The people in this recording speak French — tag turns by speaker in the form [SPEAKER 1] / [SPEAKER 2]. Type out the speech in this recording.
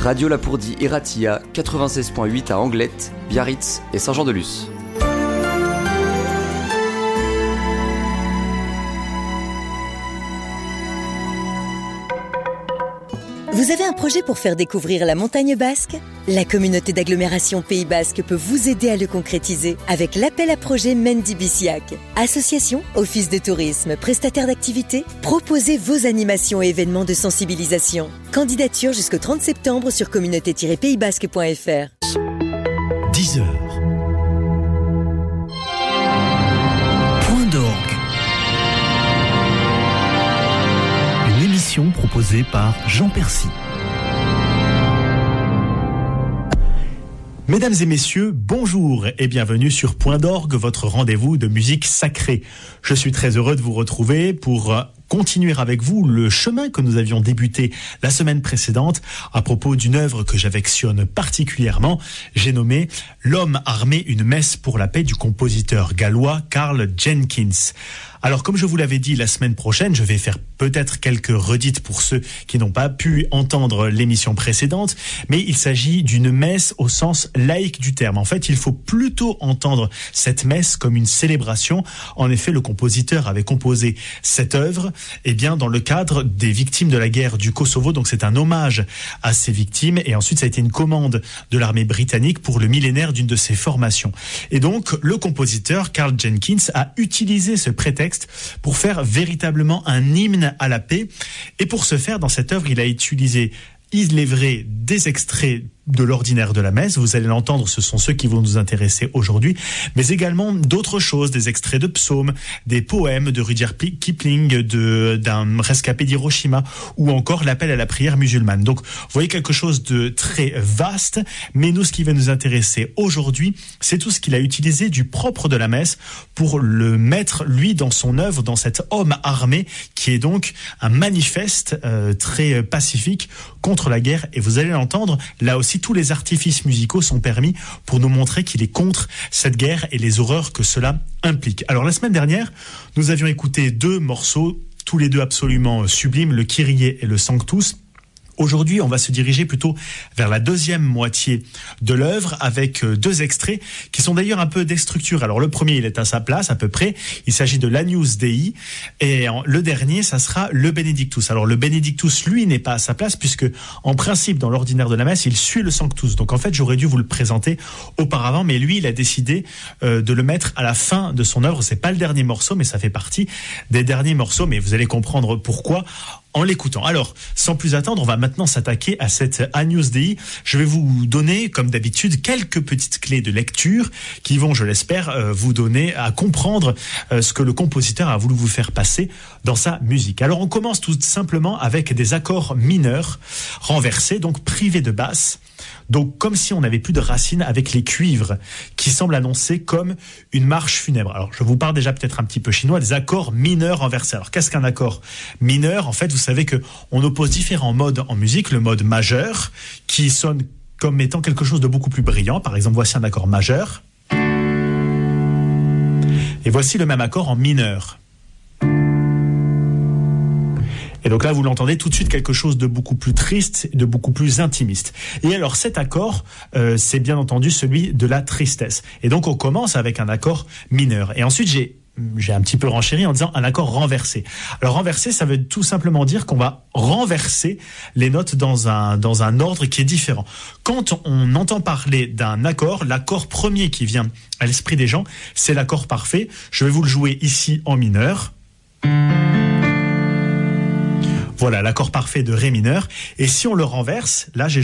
[SPEAKER 1] Radio Lapourdie et Ratia, 96.8 à Anglette, Biarritz et Saint-Jean-de-Luz.
[SPEAKER 2] Vous avez un projet pour faire découvrir la montagne basque ? La communauté d'agglomération Pays Basque peut vous aider à le concrétiser avec l'appel à projet Mendibisiak. Association, office de tourisme, prestataire d'activités, proposez vos animations et événements de sensibilisation. Candidature jusqu'au 30 septembre sur communauté-paysbasque.fr.
[SPEAKER 3] 10h. Point d'orgue. Une émission proposée par Jean Percy. Mesdames et messieurs, bonjour et bienvenue sur Point d'orgue, votre rendez-vous de musique sacrée. Je suis très heureux de vous retrouver pour continuer avec vous le chemin que nous avions débuté la semaine précédente à propos d'une œuvre que j'affectionne particulièrement. J'ai nommé L'homme armé, une messe pour la paix du compositeur gallois Karl Jenkins. Alors, comme je vous l'avais dit la semaine prochaine, je vais faire peut-être quelques redites pour ceux qui n'ont pas pu entendre l'émission précédente, mais il s'agit d'une messe au sens laïque du terme. En fait, il faut plutôt entendre cette messe comme une célébration. En effet, le compositeur avait composé cette œuvre, dans le cadre des victimes de la guerre du Kosovo. Donc, c'est un hommage à ces victimes. Et ensuite, ça a été une commande de l'armée britannique pour le millénaire d'une de ses formations. Et donc, le compositeur Karl Jenkins a utilisé ce prétexte pour faire véritablement un hymne à la paix. Et pour ce faire, dans cette œuvre, il a utilisé, il est vrai, des extraits de l'ordinaire de la messe, vous allez l'entendre, ce sont ceux qui vont nous intéresser aujourd'hui, mais également d'autres choses, des extraits de psaumes, des poèmes de Rudyard Kipling, d'un rescapé d'Hiroshima, ou encore l'appel à la prière musulmane. Donc, vous voyez quelque chose de très vaste, mais nous, ce qui va nous intéresser aujourd'hui, c'est tout ce qu'il a utilisé du propre de la messe pour le mettre, lui, dans son œuvre, dans cet homme armé, qui est donc un manifeste très pacifique contre la guerre, et vous allez l'entendre, là aussi, tous les artifices musicaux sont permis pour nous montrer qu'il est contre cette guerre et les horreurs que cela implique. Alors la semaine dernière, nous avions écouté 2 morceaux, tous les 2 absolument sublimes, le Kyrie et le Sanctus. Aujourd'hui, on va se diriger plutôt vers la deuxième moitié de l'œuvre avec 2 extraits qui sont d'ailleurs un peu déstructurés. Alors le premier, il est à sa place à peu près. Il s'agit de l'Agnus Dei et le dernier, ça sera le Benedictus. Alors le Benedictus, lui, n'est pas à sa place puisque en principe, dans l'ordinaire de la messe, il suit le Sanctus. Donc en fait, j'aurais dû vous le présenter auparavant, mais lui, il a décidé de le mettre à la fin de son œuvre. C'est pas le dernier morceau, mais ça fait partie des derniers morceaux. Mais vous allez comprendre pourquoi en l'écoutant. Alors, sans plus attendre, on va maintenant s'attaquer à cette Agnus Dei. Je vais vous donner, comme d'habitude, quelques petites clés de lecture qui vont, je l'espère, vous donner à comprendre ce que le compositeur a voulu vous faire passer dans sa musique. Alors, on commence tout simplement avec des accords mineurs renversés, donc privés de basse. Donc, comme si on n'avait plus de racines avec les cuivres, qui semblent annoncer comme une marche funèbre. Alors, je vous parle déjà peut-être un petit peu chinois, des accords mineurs renversés. Alors, qu'est-ce qu'un accord mineur ? En fait, vous savez que on oppose différents modes en musique. Le mode majeur, qui sonne comme étant quelque chose de beaucoup plus brillant. Par exemple, voici un accord majeur. Et voici le même accord en mineur. Et donc là, vous l'entendez tout de suite quelque chose de beaucoup plus triste, de beaucoup plus intimiste. Et alors cet accord, c'est bien entendu celui de la tristesse. Et donc on commence avec un accord mineur. Et ensuite, j'ai un petit peu renchéri en disant un accord renversé. Alors renversé, ça veut tout simplement dire qu'on va renverser les notes dans un ordre qui est différent. Quand on entend parler d'un accord, l'accord premier qui vient à l'esprit des gens, c'est l'accord parfait. Je vais vous le jouer ici en mineur. Voilà, l'accord parfait de Ré mineur. Et si on le renverse, là, j'ai